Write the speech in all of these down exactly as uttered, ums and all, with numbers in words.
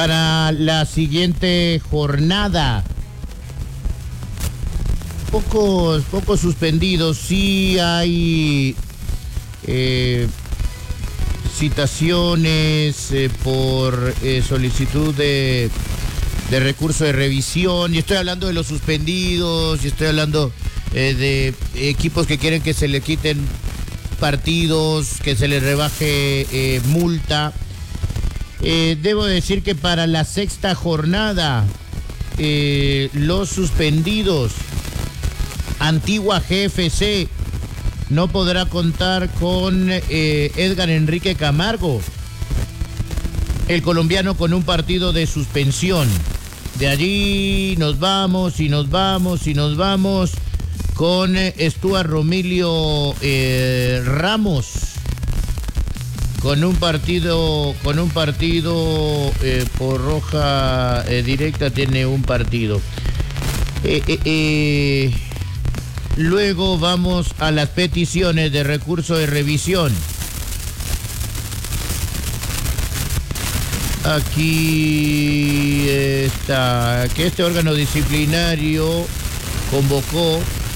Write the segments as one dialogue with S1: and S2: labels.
S1: para la siguiente jornada. Pocos, pocos suspendidos, sí hay eh, citaciones eh, por eh, solicitud de, de recurso de revisión, y estoy hablando de los suspendidos, y estoy hablando eh, de equipos que quieren que se le quiten partidos, que se les rebaje eh, multa. Eh, debo decir que para la sexta jornada, eh, los suspendidos, Antigua G F C no podrá contar con eh, Edgar Enrique Camargo, el colombiano, con un partido de suspensión. De allí nos vamos y nos vamos y nos vamos con eh, Stuart Romilio eh, Ramos, con un partido, con un partido eh, por roja eh, directa, tiene un partido. Eh, eh, eh, luego vamos a las peticiones de recurso de revisión. Aquí está, que este órgano disciplinario convocó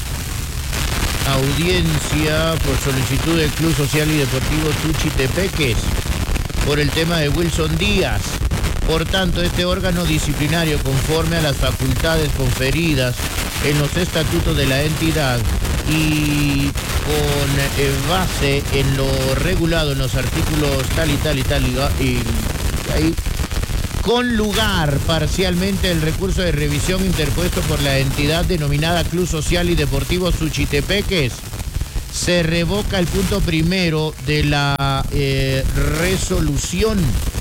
S1: audiencia por solicitud del Club Social y Deportivo Suchitepeques por el tema de Wilson Díaz. Por tanto, este órgano disciplinario, conforme a las facultades conferidas en los estatutos de la entidad y con eh, base en lo regulado en los artículos tal y tal y tal y, y ahí, con lugar parcialmente el recurso de revisión interpuesto por la entidad denominada Club Social y Deportivo Suchitepeques, se revoca el punto primero de la eh, resolución.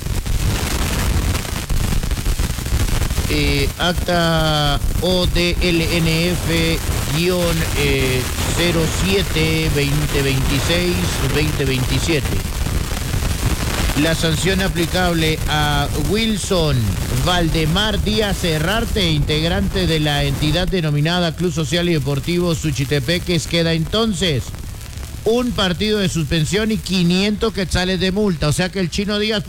S1: Eh, acta O D L N F cero siete veinte veintiséis veinte veintisiete. La sanción aplicable a Wilson Valdemar Díaz Herrarte, integrante de la entidad denominada Club Social y Deportivo Suchitepeques, queda entonces un partido de suspensión y quinientos quetzales de multa. O sea que el Chino Díaz